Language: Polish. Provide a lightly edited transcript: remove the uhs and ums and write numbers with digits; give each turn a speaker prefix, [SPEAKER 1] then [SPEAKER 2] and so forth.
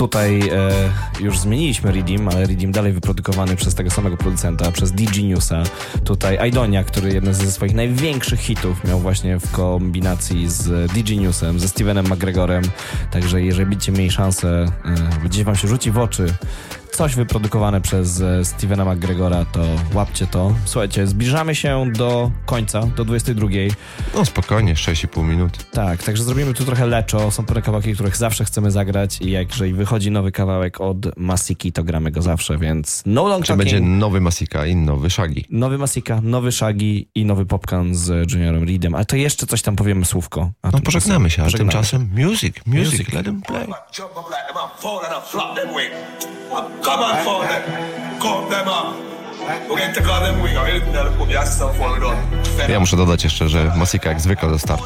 [SPEAKER 1] Tutaj już zmieniliśmy Redeem, ale Redeem dalej wyprodukowany przez tego samego producenta, przez DJ Newsa. Tutaj Aidonia, który jeden ze swoich największych hitów miał właśnie w kombinacji z DJ Newsem, ze Stevenem McGregorem. Także jeżeli będziecie mieli szansę, gdzieś wam się rzuci w oczy coś wyprodukowane przez Stevena McGregora, to łapcie to. Słuchajcie, zbliżamy się do końca, do 22.
[SPEAKER 2] No spokojnie, 6,5 minut.
[SPEAKER 1] Tak, także zrobimy tu trochę leczo. Są pewne kawałki, których zawsze chcemy zagrać i jeżeli wychodzi nowy kawałek od Masiki, to gramy go zawsze, więc no long
[SPEAKER 2] Czy
[SPEAKER 1] talking.
[SPEAKER 2] będzie nowy Masika i nowy Shaggy?
[SPEAKER 1] Nowy Masika, nowy Shaggy i nowy Popcorn z Juniorem Reedem, ale to jeszcze coś tam powiemy słówko.
[SPEAKER 2] No pożegnamy się, a tymczasem music, let them play.
[SPEAKER 3] Come on, for them. Cut them up. We're going to call them wing. I'm going to put the ass on for them.
[SPEAKER 2] Ja muszę dodać jeszcze, że Masika jak zwykle dostarcza